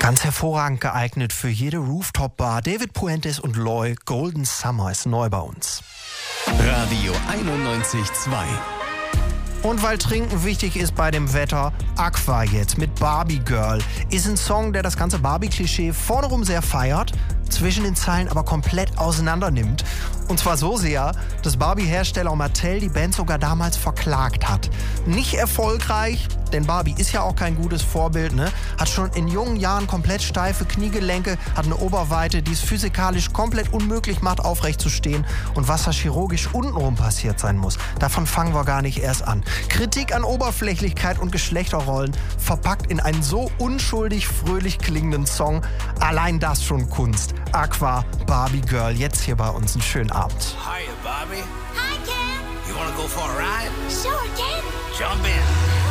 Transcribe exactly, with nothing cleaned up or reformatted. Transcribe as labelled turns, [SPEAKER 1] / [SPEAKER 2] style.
[SPEAKER 1] Ganz hervorragend geeignet für jede Rooftop-Bar. David Puentes und Loy, Golden Summer ist neu bei uns.
[SPEAKER 2] Radio einundneunzig Komma zwei.
[SPEAKER 1] Und weil Trinken wichtig ist bei dem Wetter, Aqua jetzt mit Barbie Girl. Ist ein Song, der das ganze Barbie-Klischee vornerum sehr feiert, zwischen den Zeilen aber komplett auseinander nimmt. Und zwar so sehr, dass Barbie-Hersteller Mattel die Band sogar damals verklagt hat. Nicht erfolgreich, denn Barbie ist ja auch kein gutes Vorbild, ne? Hat schon in jungen Jahren komplett steife Kniegelenke, hat eine Oberweite, die es physikalisch komplett unmöglich macht, aufrecht zu stehen. Und was da chirurgisch untenrum passiert sein muss, davon fangen wir gar nicht erst an. Kritik an Oberflächlichkeit und Geschlechterrollen, verpackt in einen so unschuldig fröhlich klingenden Song. Allein das schon Kunst. Aqua, Barbie Girl, jetzt hier bei uns. Einen schönen Abend.
[SPEAKER 3] Hiya, Barbie.
[SPEAKER 4] Hi, Ken.
[SPEAKER 3] You wanna go for a ride?
[SPEAKER 4] Sure, Ken.
[SPEAKER 3] Jump in.